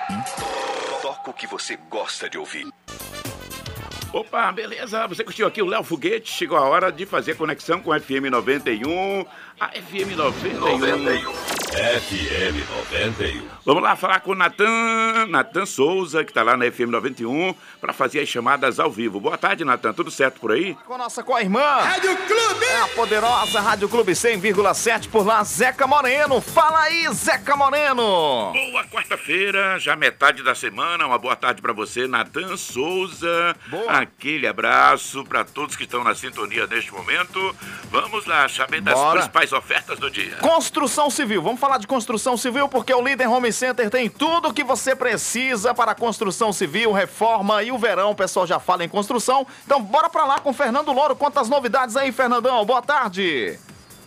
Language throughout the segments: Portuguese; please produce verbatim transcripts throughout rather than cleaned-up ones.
Toca o que você gosta de ouvir. Opa, beleza? Você curtiu aqui o Léo Foguete? Chegou a hora de fazer conexão com a F M noventa e um. A F M noventa e um. noventa e um. F M noventa e um. Vamos lá falar com o Natan, Natan Souza, que está lá na F M noventa e um, para fazer as chamadas ao vivo. Boa tarde, Natan. Tudo certo por aí? Com a nossa co-irmã Rádio Clube! É a poderosa Rádio Clube cem vírgula sete por lá, Zeca Moreno. Fala aí, Zeca Moreno! Boa quarta-feira, já metade da semana. Uma boa tarde para você, Natan Souza. Boa. Aquele abraço para todos que estão na sintonia neste momento. Vamos lá, saber das Bora. principais ofertas do dia. Construção civil. Vamos falar de construção civil porque o Líder Home Center tem tudo o que você precisa para a construção civil, reforma e o verão. O pessoal já fala em construção. Então bora pra lá com o Fernando Louro. Conta as novidades aí, Fernandão. Boa tarde.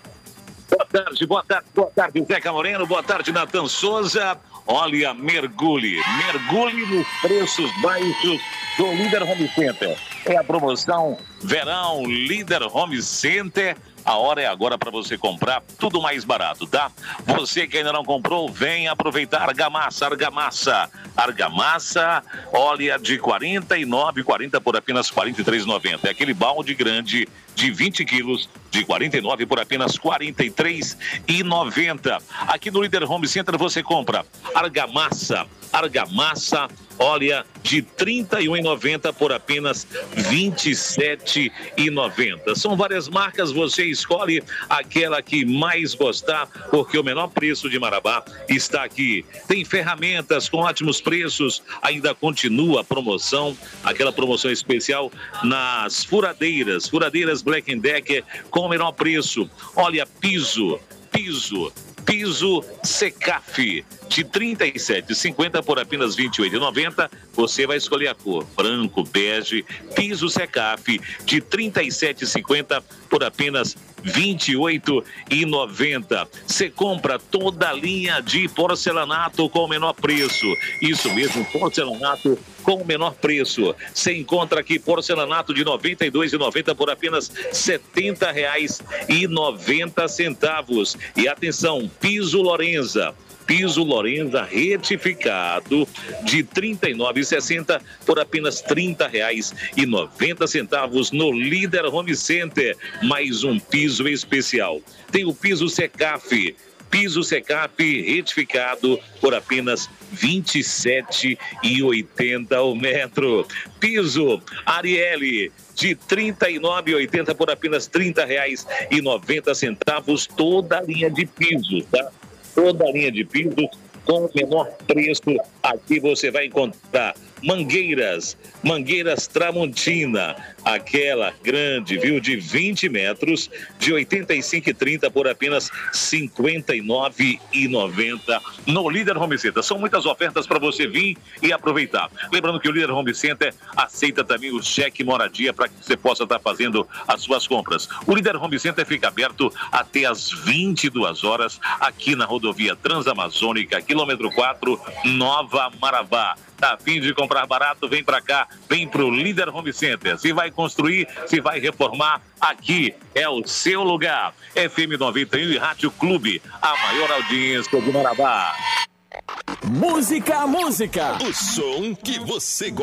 Boa tarde, boa tarde, boa tarde, Zeca Moreno. Boa tarde, Natan Souza. Olha, mergulhe, mergulhe nos preços baixos do Líder Home Center. É a promoção Verão Líder Home Center. A hora é agora para você comprar tudo mais barato, tá? Você que ainda não comprou, vem aproveitar. Argamassa, argamassa, argamassa, olha, de quarenta e nove reais e quarenta centavos por apenas quarenta e três reais e noventa centavos. É aquele balde grande de vinte quilos de quarenta e nove reais por apenas quarenta e três reais e noventa centavos. Aqui no Líder Home Center você compra argamassa, argamassa, olha, de trinta e um reais e noventa centavos por apenas vinte e sete reais e noventa centavos. São várias marcas, você escolhe aquela que mais gostar, porque o menor preço de Marabá está aqui. Tem ferramentas com ótimos preços, ainda continua a promoção, aquela promoção especial nas furadeiras, furadeiras Black Decker com o menor preço. Olha, piso, piso, piso Secaf de trinta e sete reais e cinquenta centavos por apenas vinte e oito reais e noventa centavos. Você vai escolher a cor branco, bege, piso Secaf de trinta e sete reais e cinquenta centavos por apenas vinte e oito reais e noventa centavos. Você compra toda a linha de porcelanato com o menor preço. Isso mesmo, porcelanato com o menor preço. Você encontra aqui porcelanato de noventa e dois reais e noventa centavos por apenas setenta reais e noventa centavos. E atenção, piso Lorenza. Piso Lorenza retificado de trinta e nove reais e sessenta centavos por apenas trinta reais e noventa centavos no Líder Home Center. Mais um piso especial. Tem o piso Secaf. Piso Secaf retificado por apenas vinte e sete reais e oitenta centavos o metro. Piso Arielle de trinta e nove reais e oitenta centavos por apenas trinta reais e noventa centavos. Toda a linha de pisos, tá? Toda a linha de pisos com o menor preço. Aqui você vai encontrar mangueiras, mangueiras Tramontina, aquela grande, viu, de vinte metros, de oitenta e cinco reais e trinta centavos por apenas cinquenta e nove reais e noventa centavos no Líder Home Center. São muitas ofertas para você vir e aproveitar. Lembrando que o Líder Home Center aceita também o cheque moradia para que você possa estar fazendo as suas compras. O Líder Home Center fica aberto até às vinte e duas horas aqui na rodovia Transamazônica, quilômetro quatro, Nova Marabá. Tá a fim de comprar barato? Vem pra cá, vem pro Líder Home Center. Se vai construir, se vai reformar, aqui é o seu lugar. F M noventa e um e Rádio Clube, a maior audiência de Marabá. Música, música. O som que você gosta.